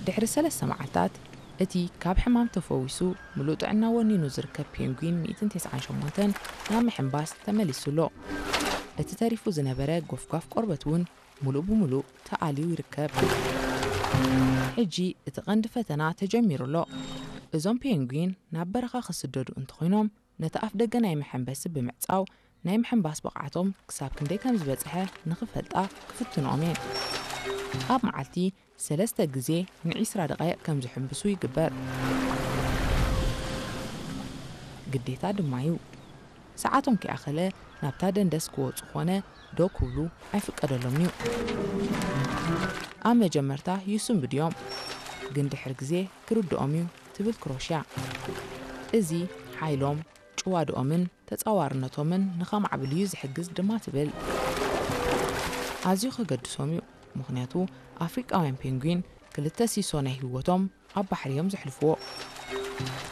ድሕሪ 3 መዓልታት እቲ ካብ ሕማም ተፈዊሱ ሙሉእ ጥዕና ወኒኑ ዝርከብ ፔንጉዊን 198 ናብ ምሕንባስ ተመሊሱሎ እቲ ተሪፉ ዝነበረ ጎፍጓፍ ቆርበት እውን ሙሉእ ብሙሉእ ተኣልዩ ይርከብ ሕጂ እቲ ቀንዲ ፈተና ተጀሚሩሎ እዞም ፔንጉዊን ናብ በረኻ ክስደዱ እንትኾይኖም ነቲ ኣፍ ደገ ናይ ምሕንበሲ ብምዕጻው ናይ ምሕንባስ ብቕዓቶም ክሳብ ክንደይ ከም ዝበጽሐ ንኽፈልጣ ክፍትንኦም እየን ኣብ መዓልቲ 3 ግዜ ን20 ደቓይቕ ከም ዝሕንብሱ ይግበር ግዴታ ድማ እዩ ሰዓቶም ከይኣኸለ ናብታ ደንደስ ክወፁ ኾነ ዶ ክብሉ ኣይፍቀደሎም እዩ ኣብ መጀመርታ ይስንብዱ እዮም ግን ድሕሪ ግዜ ክርድኦም እዩ ትብል ክሮሽያ እዚ ሓይሎም ጭዋድኦምን ተጻዋርነቶምን ንኸማዕብሉ እዩ ዝሕግዝ ድማ ትብል ኣዝዩ ከገድሶም እዩ ምኽንያቱ ኣፍሪቃውያን ፔንጉዊን ክልተ ሲሶ ናይ ህይወቶም ኣብ ባሕሪ እዮም ዘሕልፍዎ